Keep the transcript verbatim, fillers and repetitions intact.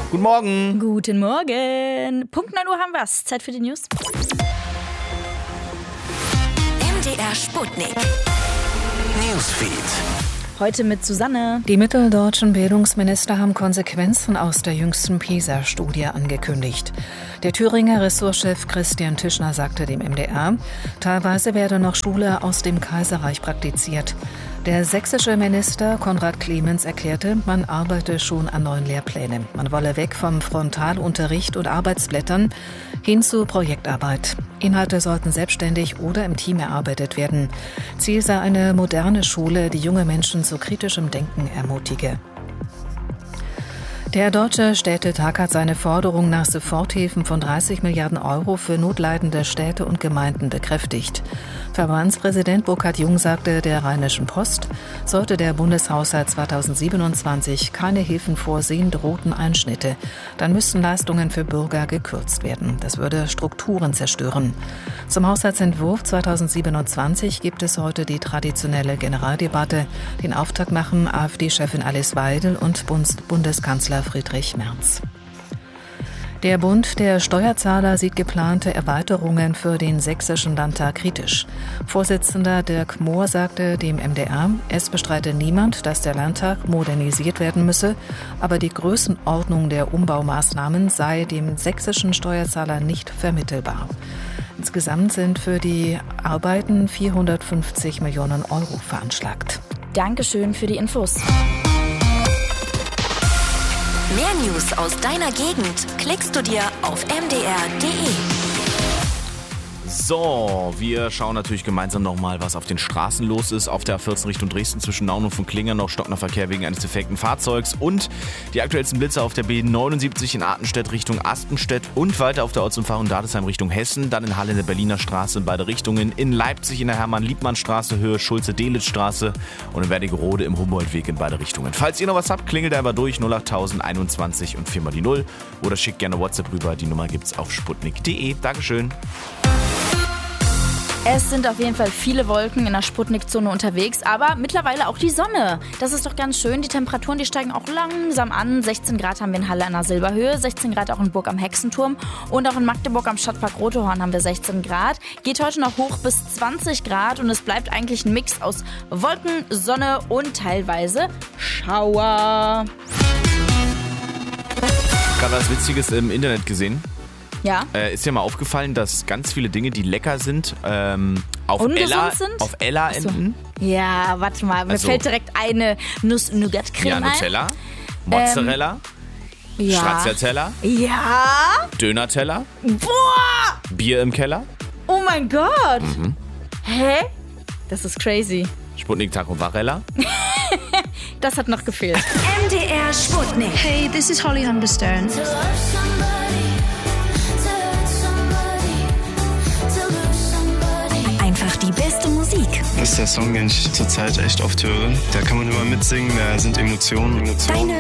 Guten Morgen. Guten Morgen. Punkt neun Uhr haben wir's. Zeit für die News. M D R Sputnik. Newsfeed. Heute mit Susanne. Die mitteldeutschen Bildungsminister haben Konsequenzen aus der jüngsten PISA-Studie angekündigt. Der Thüringer Ressortchef Christian Tischner sagte dem M D R, teilweise werde noch Schule aus dem Kaiserreich praktiziert. Der sächsische Minister Konrad Clemens erklärte, man arbeite schon an neuen Lehrplänen. Man wolle weg vom Frontalunterricht und Arbeitsblättern hin zu Projektarbeit. Inhalte sollten selbstständig oder im Team erarbeitet werden. Ziel sei eine moderne Schule, die junge Menschen zu kritischem Denken ermutige. Der Deutsche Städtetag hat seine Forderung nach Soforthilfen von dreißig Milliarden Euro für notleidende Städte und Gemeinden bekräftigt. Verbandspräsident Burkhard Jung sagte der Rheinischen Post, sollte der Bundeshaushalt zweitausendsiebenundzwanzig keine Hilfen vorsehen, drohten Einschnitte. Dann müssten Leistungen für Bürger gekürzt werden. Das würde Strukturen zerstören. Zum Haushaltsentwurf zweitausendsiebenundzwanzig gibt es heute die traditionelle Generaldebatte. Den Auftakt machen AfD-Chefin Alice Weidel und Bundeskanzler Friedrich Merz. Der Bund der Steuerzahler sieht geplante Erweiterungen für den sächsischen Landtag kritisch. Vorsitzender Dirk Mohr sagte dem M D R, es bestreite niemand, dass der Landtag modernisiert werden müsse, aber die Größenordnung der Umbaumaßnahmen sei dem sächsischen Steuerzahler nicht vermittelbar. Insgesamt sind für die Arbeiten vierhundertfünfzig Millionen Euro veranschlagt. Dankeschön für die Infos. Mehr News aus deiner Gegend klickst du dir auf m d r punkt d e. So, wir schauen natürlich gemeinsam nochmal, was auf den Straßen los ist. Auf der A vierzehn Richtung Dresden zwischen Nauen und Fundklingen noch stockender Verkehr wegen eines defekten Fahrzeugs. Und die aktuellsten Blitzer auf der B neunundsiebzig in Artenstedt Richtung Astenstedt und weiter auf der Ortsumfahrung Dadesheim Richtung Hessen. Dann in Halle in der Berliner Straße in beide Richtungen. In Leipzig in der Hermann-Liebmann-Straße Höhe Schulze-Delitzsch-Straße und in Wernigerode im Humboldtweg in beide Richtungen. Falls ihr noch was habt, klingelt einfach durch null acht tausend einundzwanzig und viermal die null oder schickt gerne WhatsApp rüber. Die Nummer gibt's auf sputnik punkt d e. Dankeschön. Es sind auf jeden Fall viele Wolken in der Sputnik-Zone unterwegs, aber mittlerweile auch die Sonne. Das ist doch ganz schön. Die Temperaturen, die steigen auch langsam an. sechzehn Grad haben wir in Halle an der Silberhöhe, sechzehn Grad auch in Burg am Hexenturm und auch in Magdeburg am Stadtpark Rotehorn haben wir sechzehn Grad. Geht heute noch hoch bis zwanzig Grad und es bleibt eigentlich ein Mix aus Wolken, Sonne und teilweise Schauer. Gerade was Witziges im Internet gesehen. Ja. Äh, ist dir mal aufgefallen, dass ganz viele Dinge, die lecker sind, ähm, auf Ungesund Ella, sind? auf Ella Achso. enden? Ja, warte mal. Mir Also- fällt direkt eine Nuss-Nougat-Creme Ja, ein. Nutella, Mozzarella, Ja. Stracciatella, Ja. Döner-Teller, Boah. Bier im Keller, Oh mein Gott. Mhm. Hä? Das ist crazy. Sputnik Taco Varela. Das hat noch gefehlt. M D R Sputnik. Hey, this is Holly Hunterstone. Einfach die beste Musik. Das ist der Song, den ich zurzeit echt oft höre. Da kann man immer mitsingen, da sind Emotionen. Emotionen. Deine